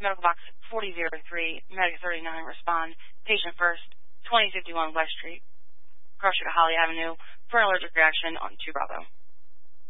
Medical Box 4003, Medic 39, respond. Patient first, 2051 West Street, Crush at Holly Avenue, for an allergic reaction on 2 Bravo.